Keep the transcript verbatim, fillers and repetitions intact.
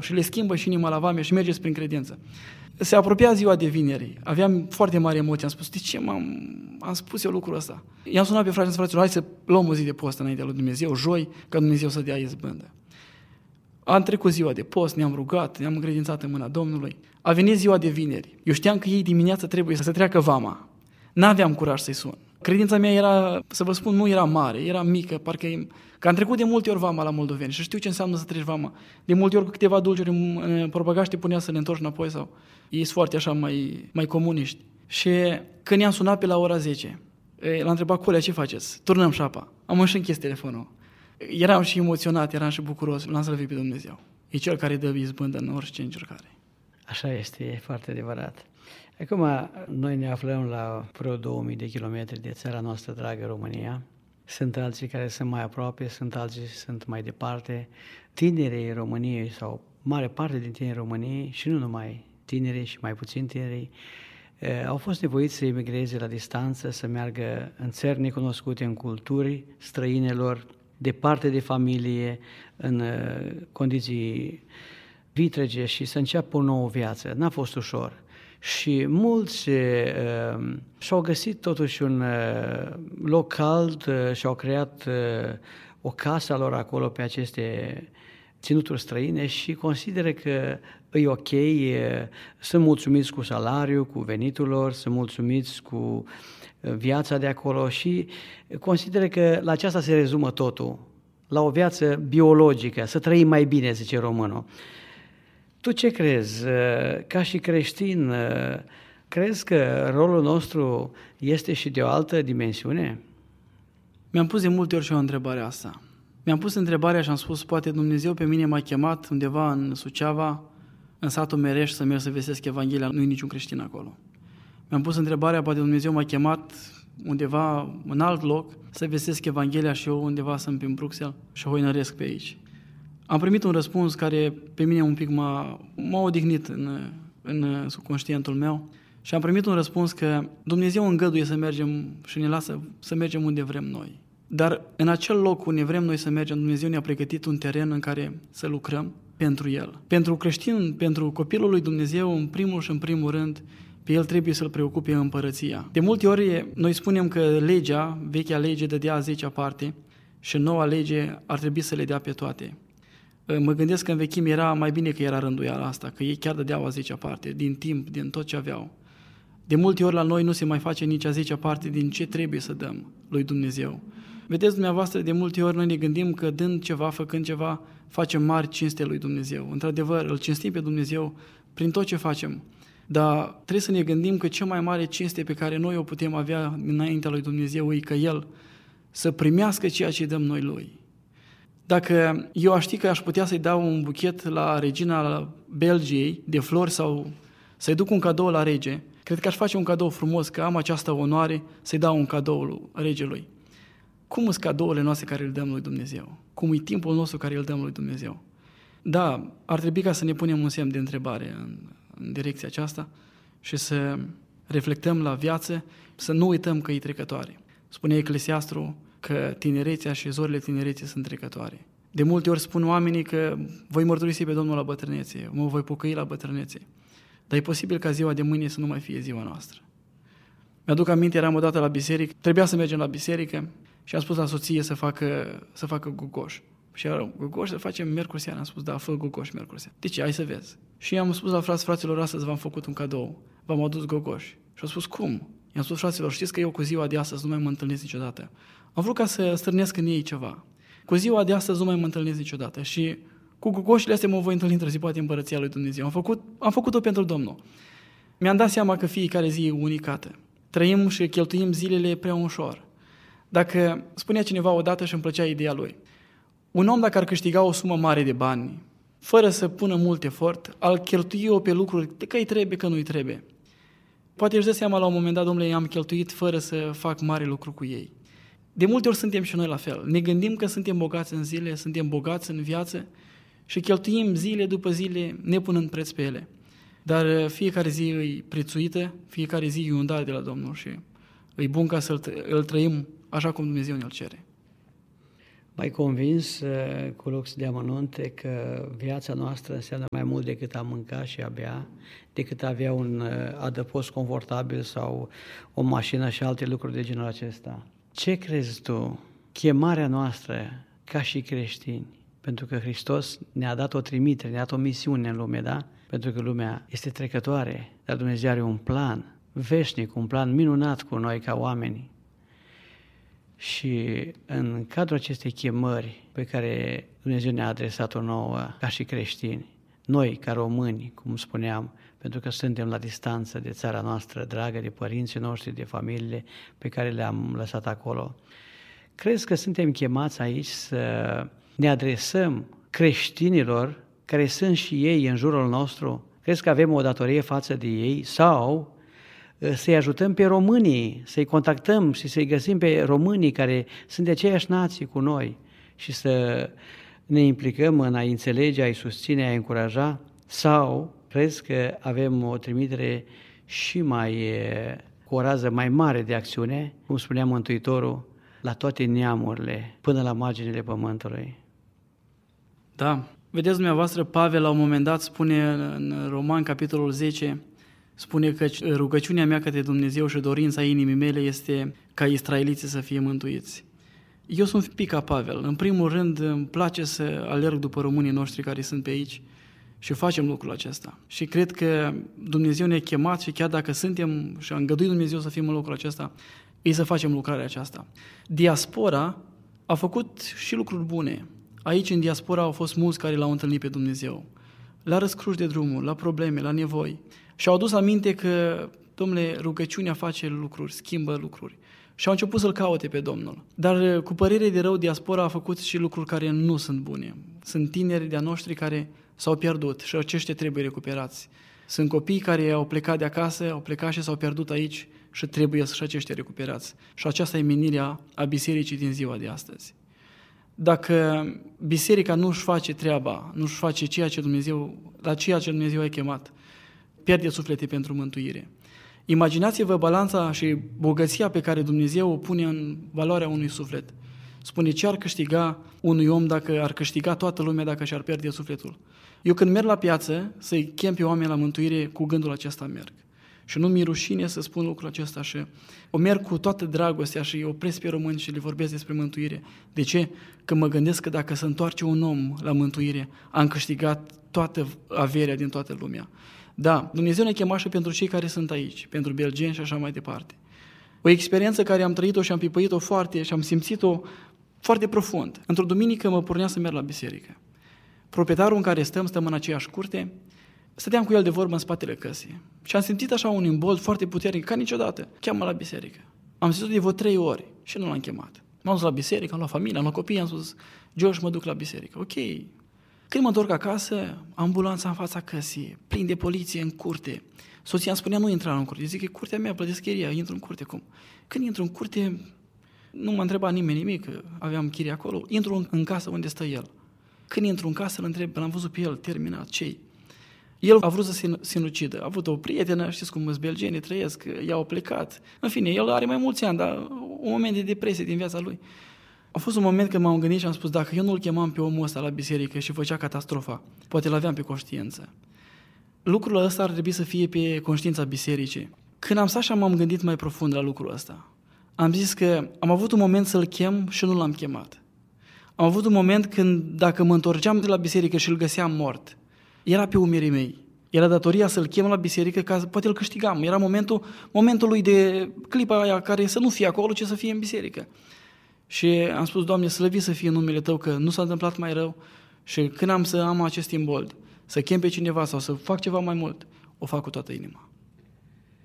și le schimbă și inima la vame și mergeți prin credință. Se apropia ziua de vineri. Aveam foarte mare emoție. Am spus, de ce m-am am spus eu lucrul ăsta? I-am sunat pe frații și fraților, hai să luăm o zi de post înaintea lui Dumnezeu, joi, ca Dumnezeu să dea izbândă. Am trecut ziua de post, ne-am rugat, ne-am încredințat în mâna Domnului. A venit ziua de vineri. Eu știam că ei dimineața trebuie să se treacă vama. N-aveam curaj să-i sun. Credința mea era, să vă spun, nu era mare, era mică, parcă că am trecut de multe ori vama la moldoveni și știu ce înseamnă să treci vama. De multe ori cu câteva dulciuri în propagaș te punea să le întorci înapoi sau ei sunt foarte așa mai, mai comuniști. Și când i-am sunat pe la ora zece, l-am întrebat, Colea, ce faceți? Turnăm șapa. Am și închis telefonul. Eram și emoționat, eram și bucuros, l-am slăvit pe Dumnezeu. E Cel care dă izbândă în orice încercare. Așa este, e foarte adevărat. Acum, noi ne aflăm la vreo două mii de kilometri de țara noastră dragă, România. Sunt alții care sunt mai aproape, sunt alții care sunt mai departe. Tinerii României sau mare parte din tinerii României, și nu numai tinerii și mai puțin tinerii, au fost nevoiți să emigreze la distanță, să meargă în țări necunoscute, în culturi străinelor, departe de familie, în condiții vitrege și să înceapă o nouă viață. N-a fost ușor. Și mulți uh, și-au găsit totuși un uh, loc cald uh, și-au creat uh, o casă a lor acolo pe aceste ținuturi străine și consideră că e ok, uh, sunt mulțumiți cu salariul, cu venitul lor, sunt mulțumiți cu viața de acolo și consideră că la aceasta se rezumă totul, la o viață biologică, să trăim mai bine, zice românul. Tu ce crezi? Ca și creștin, crezi că rolul nostru este și de o altă dimensiune? Mi-am pus de multe ori și o întrebare asta. Mi-am pus întrebarea și am spus, poate Dumnezeu pe mine m-a chemat undeva în Suceava, în satul Mereș, să merg să vestesc Evanghelia, nu e niciun creștin acolo. Mi-am pus întrebarea, poate Dumnezeu m-a chemat undeva în alt loc, să vestesc Evanghelia și eu undeva sunt prin Bruxelles și o hoinăresc pe aici. Am primit un răspuns care pe mine un pic m-a, m-a odihnit în, în subconștientul meu și am primit un răspuns că Dumnezeu îngăduie să mergem și ne lasă să mergem unde vrem noi. Dar în acel loc unde vrem noi să mergem, Dumnezeu ne-a pregătit un teren în care să lucrăm pentru El. Pentru creștin, pentru copilul lui Dumnezeu, în primul și în primul rând, pe el trebuie să-l preocupe împărăția. De multe ori noi spunem că legea, vechea lege, dădea zecea parte și noua lege ar trebui să le dea pe toate. Mă gândesc că în vechime era mai bine că era rânduiala asta, că ei chiar dădeau a zecea parte, din timp, din tot ce aveau. De multe ori la noi nu se mai face nici a zecea parte din ce trebuie să dăm lui Dumnezeu. Vedeți dumneavoastră, de multe ori noi ne gândim că dând ceva, făcând ceva, facem mari cinste lui Dumnezeu. Într-adevăr, îl cinstim pe Dumnezeu prin tot ce facem. Dar trebuie să ne gândim că cea mai mare cinste pe care noi o putem avea înaintea lui Dumnezeu e că El să primească ceea ce dăm noi Lui. Dacă eu aș ști că aș putea să-i dau un buchet la regina Belgiei de flori sau să-i duc un cadou la rege, cred că aș face un cadou frumos, că am această onoare să-i dau un cadou regelui. Cum sunt cadourile noastre care îl dăm lui Dumnezeu? Cum e timpul nostru care îl dăm lui Dumnezeu? Da, ar trebui ca să ne punem un semn de întrebare în, în direcția aceasta și să reflectăm la viață, să nu uităm că e trecătoare. Spune Eclesiastru că tinerețea și zorile tinereții sunt trecătoare. De multe ori spun oamenii că voi mărturisi pe Domnul la bătrânețe, mă voi pocăi la bătrânețe. Dar e posibil ca ziua de mâine să nu mai fie ziua noastră. Mi-aduc aminte, eram odată la biserică, trebuia să mergem la biserică și am spus la soție să facă, să facă gugoș. Și era gugoș să facem miercuri seara. Am spus, da, fă gugoș miercuri seara. De ce? Hai să vezi. Și am spus la frați, fraților, astăzi v-am făcut un cadou. V-am adus gogoș. Și au spus, cum? I-am spus, fraților, știți că eu cu ziua de astăzi nu mai mă întâlnesc niciodată. Am vrut ca să stârnesc în ei ceva. Cu ziua de astăzi nu mai mă întâlnesc niciodată. Și cu gugoșile astea mă voi întâlni într-o zi, poate împărăția lui Dumnezeu. Am făcut, am făcut-o pentru Domnul. Mi-am dat seama că fiecare zi e unicată. Trăim și cheltuim zilele prea ușor. Dacă spunea cineva odată și îmi plăcea ideea lui, un om dacă ar câștiga o sumă mare de bani, fără să pună mult efort, al cheltui-o pe lucruri că îi trebuie, că nu-i trebuie. Poate își dă seama la un moment dat, domnule, am cheltuit fără să fac mare lucru cu ei. De multe ori suntem și noi la fel. Ne gândim că suntem bogați în zile, suntem bogați în viață și cheltuim zile după zile nepunând preț pe ele. Dar fiecare zi e prețuită, fiecare zi e un dar de la Domnul și e bun ca să îl trăim așa cum Dumnezeu ne-l cere. Mai convins cu lux de amănunte că viața noastră înseamnă mai mult decât a mânca și a bea, decât a avea un adăpost confortabil sau o mașină și alte lucruri de genul acesta. Ce crezi tu? Chemarea noastră ca și creștini, pentru că Hristos ne-a dat o trimitere, ne-a dat o misiune în lume, da? Pentru că lumea este trecătoare, dar Dumnezeu are un plan veșnic, un plan minunat cu noi ca oameni. Și în cadrul acestei chemări pe care Dumnezeu ne-a adresat-o nouă ca și creștini, noi ca români, cum spuneam, pentru că suntem la distanță de țara noastră dragă, de părinții noștri, de familiile pe care le-am lăsat acolo, crezi că suntem chemați aici să ne adresăm creștinilor care sunt și ei în jurul nostru? Crezi că avem o datorie față de ei sau să-i ajutăm pe românii, să-i contactăm și să-i găsim pe românii care sunt de aceeași nație cu noi și să ne implicăm în a înțelege, a-i susține, a-i încuraja? Sau crezi că avem o trimitere și mai, cu o rază mai mare de acțiune, cum spunea Mântuitorul, la toate neamurile, până la marginile pământului? Da. Vedeți dumneavoastră, Pavel la un moment dat spune în Roman, capitolul zece, spune că rugăciunea mea către Dumnezeu și dorința inimii mele este ca israeliții să fie mântuiți. Eu sunt un pic ca Pavel. În primul rând îmi place să alerg după românii noștri care sunt pe aici și facem lucrul acesta. Și cred că Dumnezeu ne-a chemat și chiar dacă suntem și a îngăduit Dumnezeu să fim în locul acesta, e să facem lucrarea aceasta. Diaspora a făcut și lucruri bune. Aici în diaspora au fost mulți care l-au întâlnit pe Dumnezeu. La răscruci de drumuri, la probleme, la nevoi. Și au adus aminte că, domnule, rugăciunea face lucruri, schimbă lucruri. Și au început să-L caute pe Domnul. Dar cu părere de rău, diaspora a făcut și lucruri care nu sunt bune. Sunt tineri de-a noștri care s-au pierdut și aceștia trebuie recuperați. Sunt copii care au plecat de acasă, au plecat și s-au pierdut aici și trebuie să și aceștia recuperați. Și aceasta e menirea a bisericii din ziua de astăzi. Dacă biserica nu își face treaba, nu își face ceea ce Dumnezeu, la ceea ce Dumnezeu a chemat, pierde suflete pentru mântuire. Imaginați-vă balanța și bogăția pe care Dumnezeu o pune în valoarea unui suflet. Spune ce ar câștiga unui om dacă ar câștiga toată lumea dacă și-ar pierde sufletul. Eu când merg la piață să-i chem pe oameni la mântuire, cu gândul acesta merg. Și nu mi-e rușine să spun lucrul acesta și o merg cu toată dragostea și îi opresc pe români și le vorbesc despre mântuire. De ce? Că mă gândesc că dacă se întoarce un om la mântuire, am câștigat toată averea din toată lumea. Da, Dumnezeu ne chema și pentru cei care sunt aici, pentru belgeni și așa mai departe. O experiență care am trăit-o și am pipăit-o foarte și am simțit-o foarte profund. Într-o duminică mă pornea să merg la biserică. Proprietarul în care stăm, stăm în aceeași curte, stăteam cu el de vorbă în spatele căsii și am simțit așa un imbold foarte puternic, ca niciodată. Cheamă la biserică. Am simțit-o de vreo trei ori și nu l-am chemat. M-am dus la biserică, am luat familia, am luat copii, am spus, George, mă duc la biserică. Ok. Când mă întorc acasă, ambulanța în fața căsii, plin de poliție în curte. Soția îmi spunea, nu intra în curte. Eu zic, e curtea mea, plătesc chiria, intru în curte. Cum? Când intru în curte, nu m-a întrebat nimeni nimic, aveam chirie acolo, intru în, în casă unde stă el. Când intru în casă, îl întreb, l-am văzut pe el, terminat, ce-i? El a vrut să se sinucidă. A avut o prietenă, știți cum sunt belgenii, trăiesc, i-au plecat. În fine, el are mai mulți ani, dar un moment de depresie din viața lui. A fost un moment când m-am gândit și am spus, dacă eu nu-l chemam pe omul ăsta la biserică și făcea catastrofa, poate l-aveam pe conștiință. Lucrul ăsta ar trebui să fie pe conștiința bisericii. Când am stat și m-am gândit mai profund la lucrul ăsta, am zis că am avut un moment să-l chem și nu l-am chemat. Am avut un moment când, dacă mă întorceam de la biserică și îl găseam mort, era pe umerii mei. Era datoria să-l chem la biserică ca poate îl câștigam. Era momentul, momentul lui de clipa aia care să nu fie acolo, ci să fie în biserică. Și am spus, Doamne, slăvit să fie numele Tău, că nu s-a întâmplat mai rău și când am să am acest imbold, să chem pe cineva sau să fac ceva mai mult, o fac cu toată inima.